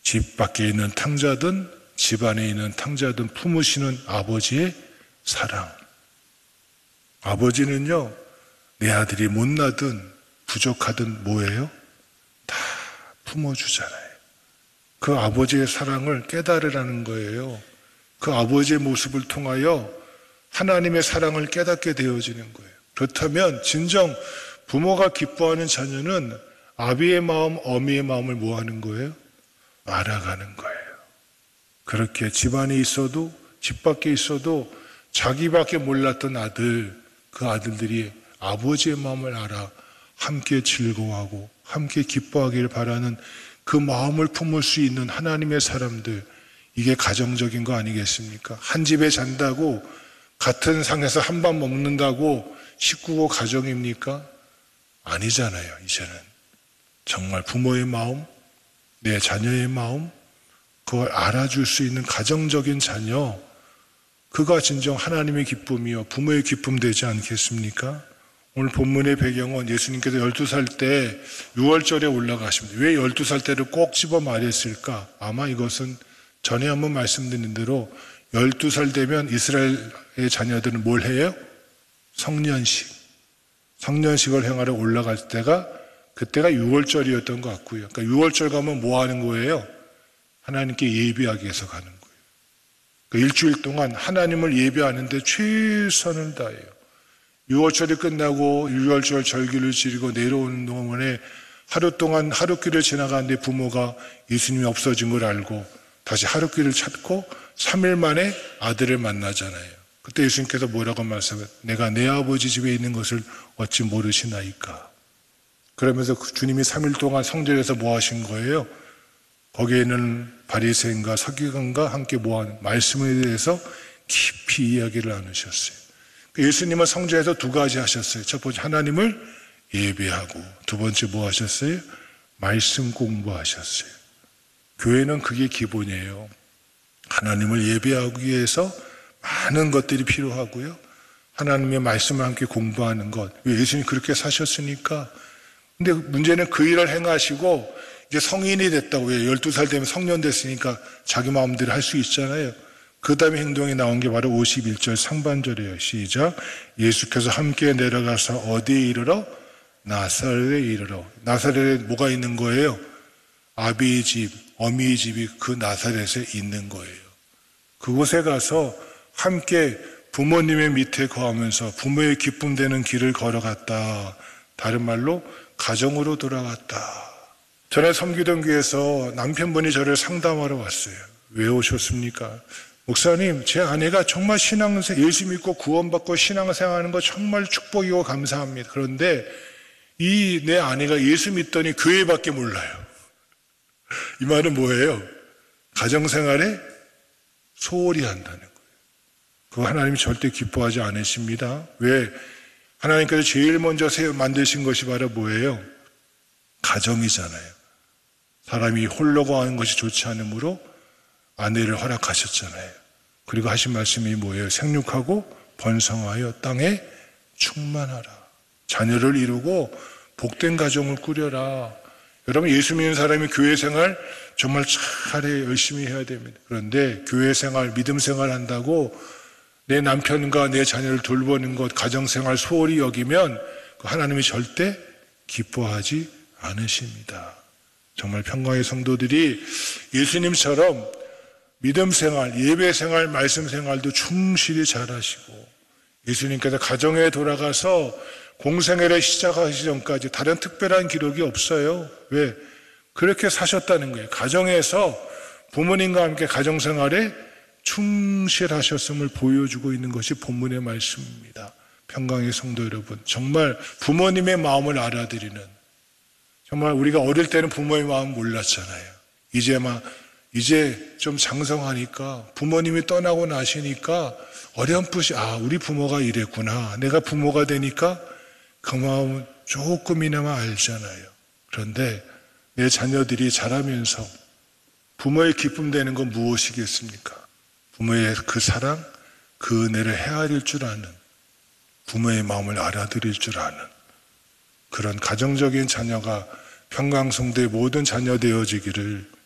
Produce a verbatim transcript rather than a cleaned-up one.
집 밖에 있는 탕자든 집 안에 있는 탕자든 품으시는 아버지의 사랑. 아버지는요, 내 아들이 못나든 부족하든 뭐예요? 다 품어주잖아요. 그 아버지의 사랑을 깨달으라는 거예요. 그 아버지의 모습을 통하여 하나님의 사랑을 깨닫게 되어지는 거예요. 그렇다면 진정 부모가 기뻐하는 자녀는 아비의 마음, 어미의 마음을 뭐 하는 거예요? 알아가는 거예요. 그렇게 집안에 있어도 집 밖에 있어도 자기밖에 몰랐던 아들, 그 아들들이 아버지의 마음을 알아 함께 즐거워하고 함께 기뻐하기를 바라는 그 마음을 품을 수 있는 하나님의 사람들, 이게 가정적인 거 아니겠습니까? 한 집에 잔다고 같은 상에서 한 밥 먹는다고 식구고 가정입니까? 아니잖아요. 이제는 정말 부모의 마음, 내 자녀의 마음, 그걸 알아줄 수 있는 가정적인 자녀, 그가 진정 하나님의 기쁨이요 부모의 기쁨 되지 않겠습니까? 오늘 본문의 배경은 예수님께서 열두 살 때 유월절에 올라가십니다. 왜 열두 살 때를 꼭 집어 말했을까? 아마 이것은 전에 한번 말씀드린 대로 열두 살 되면 이스라엘의 자녀들은 뭘 해요? 성년식. 성년식을 행하러 올라갈 때가 그때가 유월절이었던 것 같고요. 그러니까 유월절 가면 뭐 하는 거예요? 하나님께 예배하기 위해서 가는 거예요. 그 일주일 동안 하나님을 예배하는데 최선을 다해요. 유월절이 끝나고 유월절 절기를 지르고 내려오는 동안에 하루 동안 하루길을 지나가는데 부모가 예수님이 없어진 걸 알고 다시 하루길을 찾고 삼 일 만에 아들을 만나잖아요. 그때 예수님께서 뭐라고 말씀하세요? 내가 내 아버지 집에 있는 것을 어찌 모르시나이까? 그러면서 주님이 삼 일 동안 성전에서 뭐 하신 거예요? 거기에 있는 바리새인과 서기관과 함께 모아는 말씀에 대해서 깊이 이야기를 나누셨어요. 예수님은 성전에서 두 가지 하셨어요. 첫 번째 하나님을 예배하고 두 번째 뭐 하셨어요? 말씀 공부하셨어요. 교회는 그게 기본이에요. 하나님을 예배하기 위해서 많은 것들이 필요하고요. 하나님의 말씀을 함께 공부하는 것. 예수님이 그렇게 사셨으니까. 근데 문제는 그 일을 행하시고 이제 성인이 됐다고. 열두 살 되면 성년 됐으니까 자기 마음대로 할 수 있잖아요. 그 다음에 행동이 나온 게 바로 오십일 절 상반절이에요. 시작. 예수께서 함께 내려가서 어디에 이르러? 나사렛에 이르러. 나사렛에 뭐가 있는 거예요? 아비의 집, 어미의 집이 그 나사렛에 있는 거예요. 그곳에 가서 함께 부모님의 밑에 거하면서 부모의 기쁨 되는 길을 걸어갔다. 다른 말로 가정으로 돌아갔다. 전에 섬기던 교회에서 남편분이 저를 상담하러 왔어요. 왜 오셨습니까? 목사님, 제 아내가 정말 신앙생 예수 믿고 구원받고 신앙생활하는 거 정말 축복이고 감사합니다. 그런데 이 내 아내가 예수 믿더니 교회밖에 몰라요. 이 말은 뭐예요? 가정생활에 소홀히 한다는 거예요. 그거 하나님이 절대 기뻐하지 않으십니다. 왜? 하나님께서 제일 먼저 만드신 것이 바로 뭐예요? 가정이잖아요. 사람이 홀로 거하는 것이 좋지 않으므로 아내를 허락하셨잖아요. 그리고 하신 말씀이 뭐예요? 생육하고 번성하여 땅에 충만하라. 자녀를 이루고 복된 가정을 꾸려라. 여러분, 예수 믿는 사람이 교회 생활 정말 잘해 열심히 해야 됩니다. 그런데 교회 생활, 믿음 생활 한다고 내 남편과 내 자녀를 돌보는 것, 가정 생활 소홀히 여기면 하나님이 절대 기뻐하지 않으십니다. 정말 평강의 성도들이 예수님처럼 믿음 생활, 예배 생활, 말씀 생활도 충실히 잘하시고 예수님께서 가정에 돌아가서 공생애를 시작하시기 전까지 다른 특별한 기록이 없어요. 왜? 그렇게 사셨다는 거예요. 가정에서 부모님과 함께 가정생활에 충실하셨음을 보여주고 있는 것이 본문의 말씀입니다. 평강의 성도 여러분, 정말 부모님의 마음을 알아드리는, 정말 우리가 어릴 때는 부모의 마음 몰랐잖아요. 이제 막 이제 좀 장성하니까 부모님이 떠나고 나시니까 어렴풋이 아 우리 부모가 이랬구나. 내가 부모가 되니까 그 마음은 조금이나마 알잖아요. 그런데 내 자녀들이 자라면서 부모의 기쁨 되는 건 무엇이겠습니까? 부모의 그 사랑, 그 은혜를 헤아릴 줄 아는, 부모의 마음을 알아들일 줄 아는 그런 가정적인 자녀가 평강성도의 모든 자녀 되어지기를